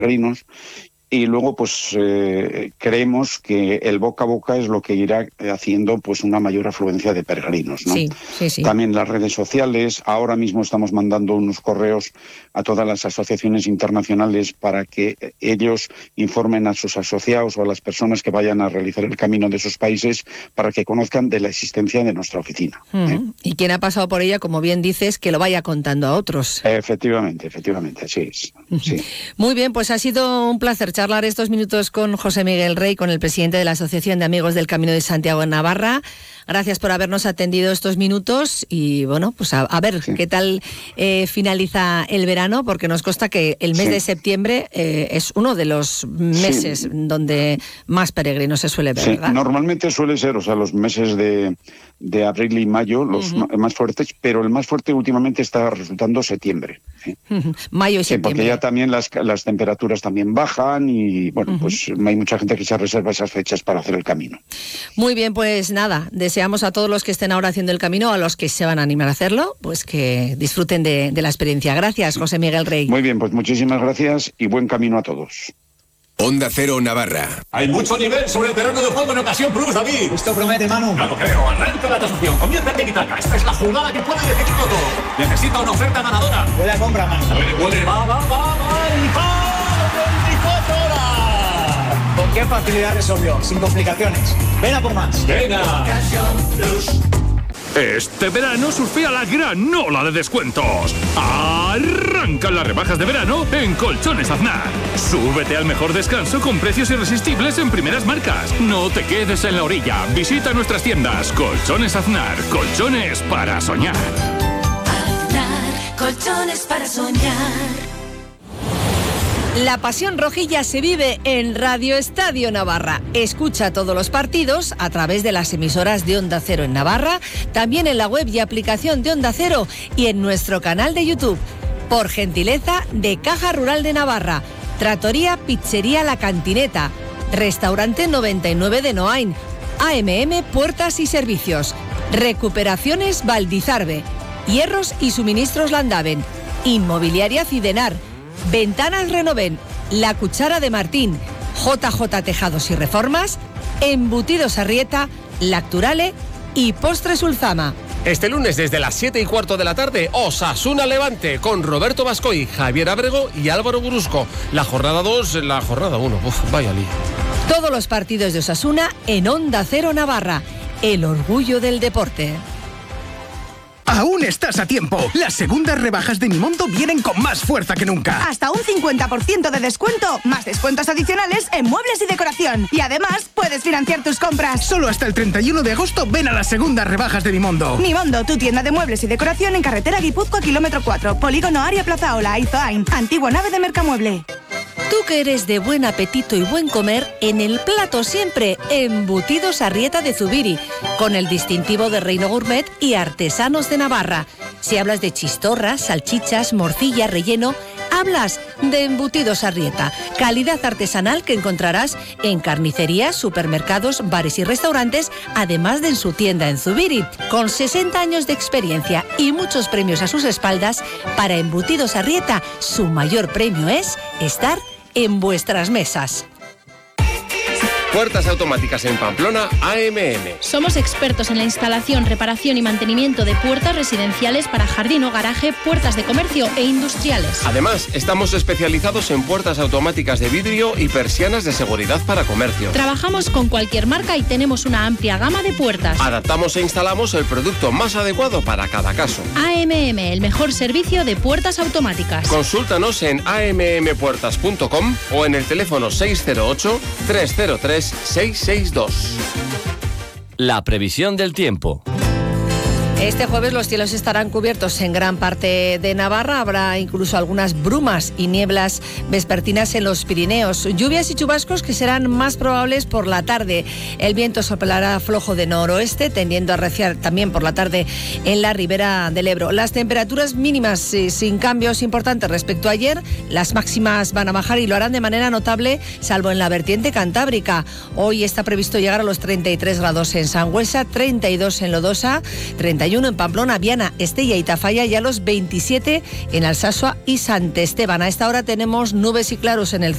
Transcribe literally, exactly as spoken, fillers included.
peregrinos. Y luego, pues, eh, creemos que el boca a boca es lo que irá haciendo, pues, una mayor afluencia de peregrinos, ¿no? Sí, sí, sí. También las redes sociales. Ahora mismo estamos mandando unos correos a todas las asociaciones internacionales para que ellos informen a sus asociados o a las personas que vayan a realizar el camino de sus países para que conozcan de la existencia de nuestra oficina. Uh-huh. ¿eh? Y quien ha pasado por ella, como bien dices, que lo vaya contando a otros. Efectivamente, efectivamente, así es. Uh-huh. Sí. Muy bien, pues ha sido un placer charlar estos minutos con José Miguel Rey, con el presidente de la Asociación de Amigos del Camino de Santiago en Navarra. Gracias por habernos atendido estos minutos y, bueno, pues a, a ver sí. qué tal eh, finaliza el verano, porque nos consta que el mes sí. de septiembre eh, es uno de los meses sí. donde más peregrinos se suele ver, sí. ¿verdad? Normalmente suele ser, o sea, los meses de, de abril y mayo, los uh-huh. más fuertes, pero el más fuerte últimamente está resultando septiembre. ¿sí? Uh-huh. Mayo y sí, septiembre. Porque ya también las, las temperaturas también bajan y, bueno, uh-huh. pues hay mucha gente que se reserva esas fechas para hacer el camino. Muy bien, pues nada, deseamos a todos los que estén ahora haciendo el camino, a los que se van a animar a hacerlo, pues que disfruten de, de la experiencia. Gracias, José Miguel Rey. Muy bien, pues muchísimas gracias y buen camino a todos. Onda Cero Navarra. Hay mucho nivel sobre el terreno de juego en Ocasión Plus, David. Esto promete, Manu. Ya lo creo. Arranca la tasación. Comienza el tiki-taka. Esta es la jugada que puede decidirlo todo. Necesita una oferta ganadora. Buena compra, Manu. Puede, puede. Va, va, va, va. Y va. veinticuatro horas. ¿Con qué facilidad resolvió? Sin complicaciones. Ven a por más. Venga. Ocasión Plus. Este verano surfea la gran ola de descuentos. Arrancan las rebajas de verano en Colchones Aznar. Súbete al mejor descanso con precios irresistibles en primeras marcas. No te quedes en la orilla. Visita nuestras tiendas. Colchones Aznar. Colchones para soñar. Aznar. Colchones para soñar. La pasión rojilla se vive en Radio Estadio Navarra. Escucha todos los partidos a través de las emisoras de Onda Cero en Navarra, también en la web y aplicación de Onda Cero y en nuestro canal de YouTube. Por gentileza de Caja Rural de Navarra, Trattoria Pizzería La Cantineta, Restaurante noventa y nueve de Noain, A M M Puertas y Servicios, Recuperaciones Valdizarbe, Hierros y Suministros Landaven, Inmobiliaria Cidenar, Ventanas Renoven, La Cuchara de Martín, J J Tejados y Reformas, Embutidos Arrieta, Lacturale y Postres Ulzama. Este lunes desde las siete y cuarto de la tarde, Osasuna Levante, con Roberto Bascoy, Javier Abrego y Álvaro Brusco. La jornada dos, la jornada uno. Uf, vaya lío. Todos los partidos de Osasuna en Onda Cero Navarra, el orgullo del deporte. Aún estás a tiempo. Las segundas rebajas de Mimondo vienen con más fuerza que nunca. Hasta un cincuenta por ciento de descuento, más descuentos adicionales en muebles y decoración. Y además, puedes financiar tus compras. Solo hasta el treinta y uno de agosto ven a las segundas rebajas de Mimondo. Mimondo, tu tienda de muebles y decoración en carretera Guipúzcoa, kilómetro cuatro, Polígono Aria Plaza Ola, Izoain, antigua nave de Mercamueble. Tú que eres de buen apetito y buen comer, en el plato siempre, Embutidos Arrieta de Zubiri, con el distintivo de Reino Gourmet y Artesanos de Navarra. Si hablas de chistorras, salchichas, morcilla, relleno, hablas de Embutidos Arrieta, calidad artesanal que encontrarás en carnicerías, supermercados, bares y restaurantes, además de en su tienda en Zubiri. Con sesenta años de experiencia y muchos premios a sus espaldas, para Embutidos Arrieta, su mayor premio es estar en vuestras mesas. Puertas automáticas en Pamplona, A M M. Somos expertos en la instalación, reparación y mantenimiento de puertas residenciales para jardín o garaje, puertas de comercio e industriales. Además, estamos especializados en puertas automáticas de vidrio y persianas de seguridad para comercio. Trabajamos con cualquier marca y tenemos una amplia gama de puertas. Adaptamos e instalamos el producto más adecuado para cada caso. A M M, el mejor servicio de puertas automáticas. Consúltanos en a m m puertas punto com o en el teléfono seis cero ocho, tres cero tres, seis seis dos. La previsión del tiempo. Este jueves los cielos estarán cubiertos en gran parte de Navarra. Habrá incluso algunas brumas y nieblas vespertinas en los Pirineos. Lluvias y chubascos que serán más probables por la tarde. El viento soplará flojo de noroeste, tendiendo a arreciar también por la tarde en la ribera del Ebro. Las temperaturas mínimas eh, sin cambios importantes respecto a ayer. Las máximas van a bajar y lo harán de manera notable, salvo en la vertiente cantábrica. Hoy está previsto llegar a los treinta y tres grados en Sangüesa, treinta y dos en Lodosa, treinta y uno en Pamplona, Viana, Estella y Tafalla y a los veintisiete en Alsasua y Sant Esteban. A esta hora tenemos nubes y claros en el